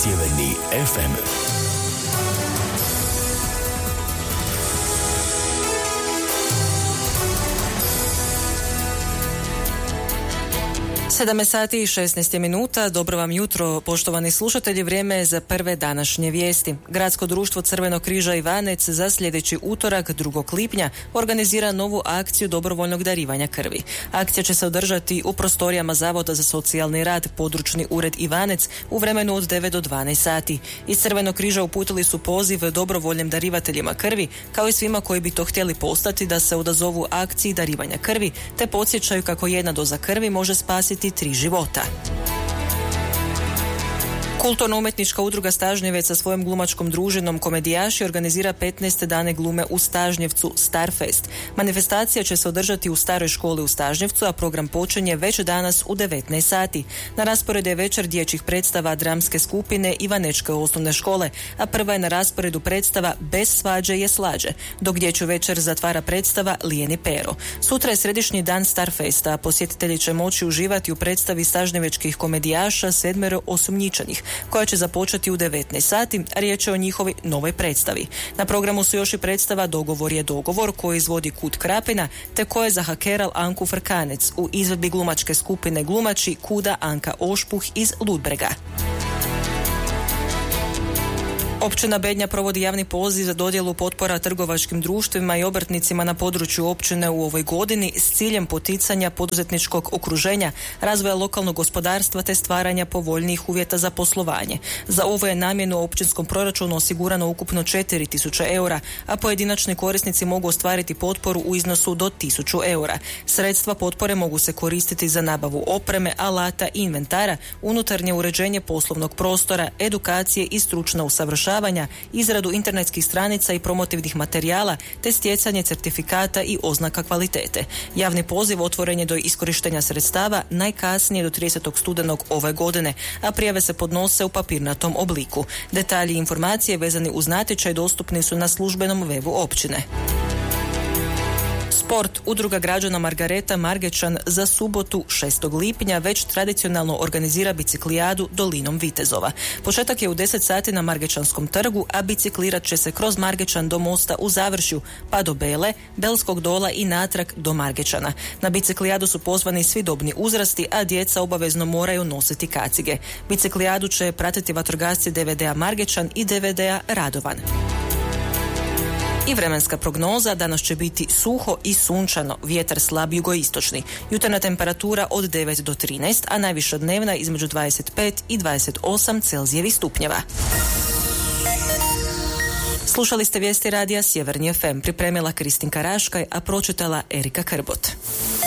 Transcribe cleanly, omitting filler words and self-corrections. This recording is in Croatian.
Sjeverni FM. Sedam sati i 16 minuta. Dobro vam jutro, poštovani slušatelji. Vrijeme je za prve današnje vijesti. Gradsko društvo Crvenog križa Ivanec za sljedeći utorak 2. lipnja organizira novu akciju dobrovoljnog darivanja krvi. Akcija će se održati u prostorijama Zavoda za socijalni rad, područni ured Ivanec u vremenu od 9 do 12 sati. Iz Crvenog križa uputili su poziv dobrovoljnim darivateljima krvi, kao i svima koji bi to htjeli postati, da se odazovu akciji darivanja krvi, te podsjećaju kako jedna doza krvi može spasiti 3 života. Kulturno-umjetnička udruga Stažnjevec sa svojom glumačkom družinom Komedijaši organizira 15. dane glume u Stažnjevcu Starfest. Manifestacija će se održati u staroj školi u Stažnjevcu, a program počinje već danas u 19 sati. Na rasporedu je večer dječjih predstava dramske skupine Ivanečke osnovne škole, a prva je na rasporedu predstava Bez svađe je slađe, dok dječju večer zatvara predstava Lijeni Pero. Sutra je središnji dan Starfesta, a posjetitelji će moći uživati u predstavi stažnjevečkih komedijaša 7 osumnjičenih, koja će započeti u 19 sati, a riječ je o njihovoj novoj predstavi. Na programu su još i predstava Dogovor je dogovor, koju izvodi Kut Krapina, te koje je zahakeral Anku Frkanec u izvedbi glumačke skupine Glumači Kuda Anka Ošpuh iz Ludbrega. Općina Bednja provodi javni poziv za dodjelu potpora trgovačkim društvima i obrtnicima na području općine u ovoj godini s ciljem poticanja poduzetničkog okruženja, razvoja lokalnog gospodarstva te stvaranja povoljnijih uvjeta za poslovanje. Za ovo je namjenu u općinskom proračunu osigurano ukupno 4.000 eura, a pojedinačni korisnici mogu ostvariti potporu u iznosu do 1.000 eura. Sredstva potpore mogu se koristiti za nabavu opreme, alata i inventara, unutarnje uređenje poslovnog prostora, edukacije i stručna usavršavanja, izradu internetskih stranica i promotivnih materijala, te stjecanje certifikata i oznaka kvalitete. Javni poziv otvoren je do iskorištenja sredstava najkasnije do 30. studenog ove godine, a prijave se podnose u papirnatom obliku. Detalji i informacije vezani uz natječaj dostupni su na službenom webu općine. Sport. Udruga građana Margareta Margečan za subotu 6. lipnja već tradicionalno organizira biciklijadu dolinom Vitezova. Početak je u 10 sati na Margečanskom trgu, a biciklirat će se kroz Margečan do mosta u Završju, pa do Bele, Belskog dola i natrag do Margečana. Na biciklijadu su pozvani svi dobni uzrasti, a djeca obavezno moraju nositi kacige. Biciklijadu će pratiti vatrogasci DVD-a Margečan i DVD-a Radovan. I vremenska prognoza: danas će biti suho i sunčano, vjetar slab jugoistočni. Jutarnja temperatura od 9 do 13, a najviša dnevna između 25 i 28 Celzijevih stupnjeva. Slušali ste vijesti radija Sjeverni FM, pripremila Kristinka Raškaj, a pročitala Erika Krbot.